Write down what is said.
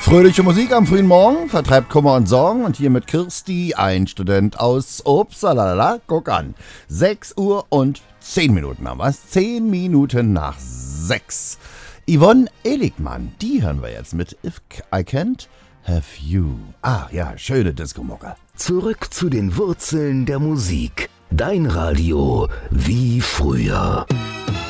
Fröhliche Musik am frühen Morgen vertreibt Kummer und Sorgen und hier mit Kirsti, ein Student aus Upsala. Guck an, 6 Uhr und 10 Minuten haben wir es, 10 Minuten nach 6. Yvonne Eligmann, die hören wir jetzt mit If I Can't Have You. Ah ja, schöne Disco-Mucke. Zurück zu den Wurzeln der Musik. Dein Radio wie früher.